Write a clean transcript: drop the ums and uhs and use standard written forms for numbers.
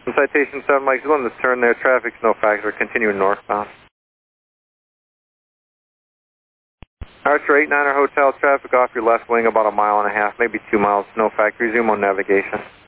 Citation 7 Mike Zealand, this turn there, traffic, no factor, continuing northbound. Archer 89er Hotel, traffic off your left wing about 1.5 miles, maybe 2 miles, no factor, resume on navigation.